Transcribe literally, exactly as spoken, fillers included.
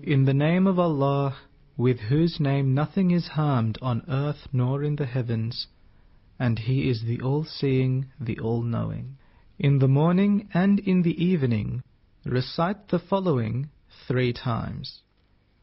In the name of Allah, with whose name nothing is harmed on earth nor in the heavens, and He is the All-Seeing, the All-Knowing. In the morning and in the evening, recite the following three times.